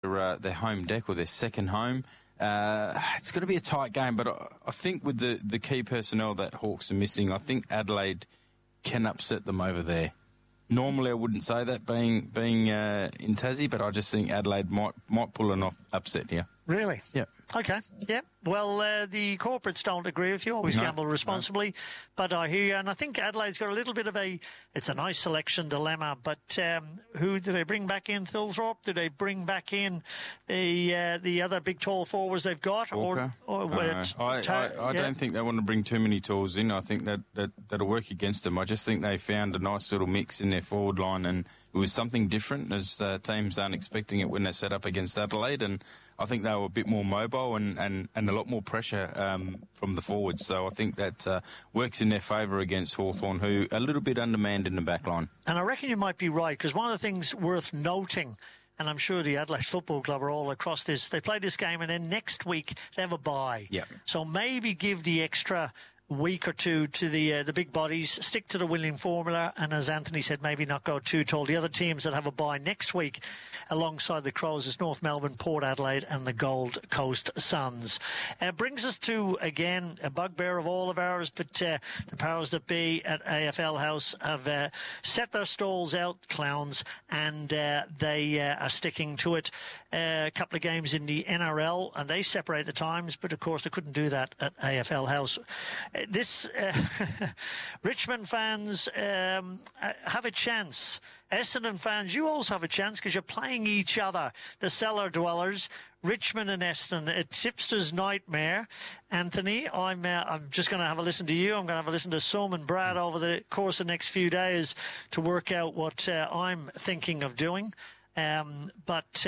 their home deck or their second home. It's going to be a tight game, but I think with the key personnel that Hawks are missing, I think Adelaide can upset them over there. Normally, I wouldn't say that being in Tassie, but I just think Adelaide might pull an upset here. Really? Yeah. Okay. Yeah. Well, the corporates don't agree with you. Always gamble responsibly. No. But I hear you, and I think Adelaide's got a little bit of it's a nice selection dilemma. But who do they bring back in? Thilthorpe? Do they bring back in the other big tall forwards they've got? Walker? I don't think they want to bring too many talls in. I think that'll work against them. I just think they found a nice little mix in their forward line, and it was something different, as teams aren't expecting it when they set up against Adelaide, and I think they were a bit more mobile and a lot more pressure from the forwards. So I think that works in their favour against Hawthorn, who are a little bit undermanned in the back line. And I reckon you might be right, because one of the things worth noting, and I'm sure the Adelaide Football Club are all across this, they play this game and then next week they have a bye. Yep. So maybe give the extra week or two to the big bodies, stick to the winning formula, and as Anthony said, maybe not go too tall. The other teams that have a bye next week alongside the Crows is North Melbourne, Port Adelaide and the Gold Coast Suns. Brings us to, again, a bugbear of all of ours, but the powers that be at AFL House have set their stalls out, clowns, and they are sticking to it. A couple of games in the NRL, and they separate the times, but of course they couldn't do that at AFL House. Richmond fans have a chance. Essendon fans, you also have a chance because you're playing each other, the cellar dwellers, Richmond and Essendon. A tipster's nightmare. Anthony, I'm just going to have a listen to you. I'm going to have a listen to Sum and Brad over the course of the next few days to work out what I'm thinking of doing. What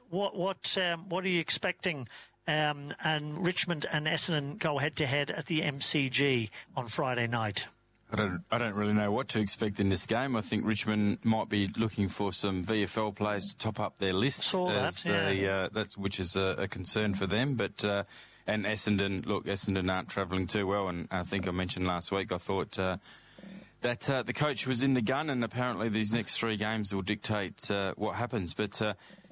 are you expecting? And Richmond and Essendon go head-to-head at the MCG on Friday night. I don't really know what to expect in this game. I think Richmond might be looking for some VFL players to top up their list. Which is a concern for them. But and Essendon aren't travelling too well. And I think I mentioned last week, I thought that the coach was in the gun, and apparently these next three games will dictate what happens. But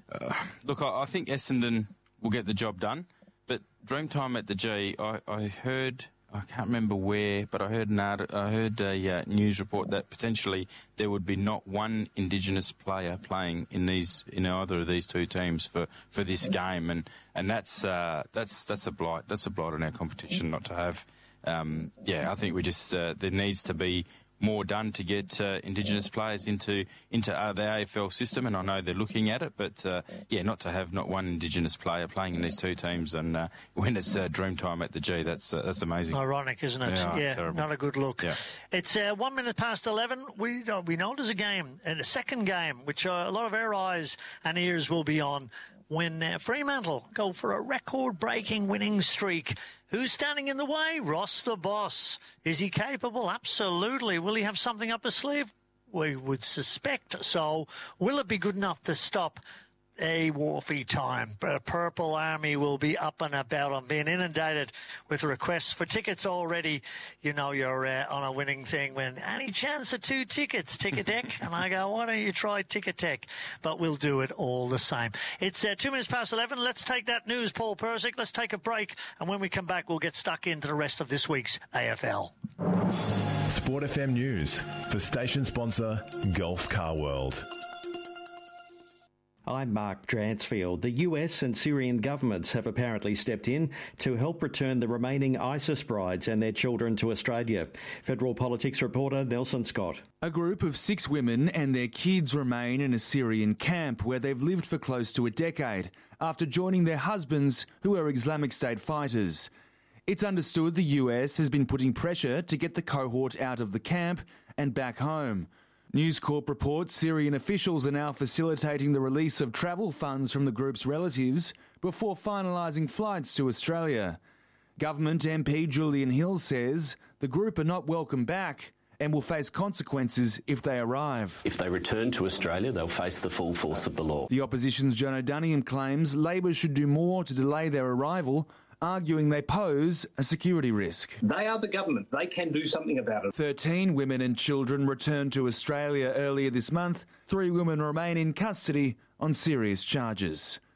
I think Essendon will get the job done. But Dreamtime at the G, I heard, I can't remember where, but I heard a news report that potentially there would be not one Indigenous player playing in either of these two teams for this game, and that's a blight. That's a blight on our competition not to have. I think we just there needs to be more done to get Indigenous players into the AFL system, and I know they're looking at it, but not to have not one Indigenous player playing in these two tems, and when it's Dreamtime at the G, that's amazing. Ironic, isn't it? Yeah, not a good look. Yeah. It's 1 minute past 11. We know there's a game, and a second game, which a lot of our eyes and ears will be on when Fremantle go for a record-breaking winning streak. Who's standing in the way? Ross the Boss. Is he capable? Absolutely. Will he have something up his sleeve? We would suspect so. Will it be good enough to stop a Wharfie time? Purple Army will be up and about. I'm being inundated with requests for tickets already. You know you're on a winning thing when any chance of 2 tickets, Ticketek? And I go, why don't you try Ticketek? But we'll do it all the same. It's 2 minutes past 11. Let's take that news, Paul Persick. Let's take a break. And when we come back, we'll get stuck into the rest of this week's AFL. Sport FM News for station sponsor Gulf Car World. I'm Mark Dransfield. The US and Syrian governments have apparently stepped in to help return the remaining ISIS brides and their children to Australia. Federal Politics reporter Nelson Scott. A group of 6 women and their kids remain in a Syrian camp where they've lived for close to a decade after joining their husbands, who are Islamic State fighters. It's understood the US has been putting pressure to get the cohort out of the camp and back home. News Corp reports Syrian officials are now facilitating the release of travel funds from the group's relatives before finalising flights to Australia. Government MP Julian Hill says the group are not welcome back and will face consequences if they arrive. If they return to Australia, they'll face the full force of the law. The opposition's John O'Donniam claims Labor should do more to delay their arrival, arguing they pose a security risk. They are the government. They can do something about it. 13 women and children returned to Australia earlier this month. 3 women remain in custody on serious charges.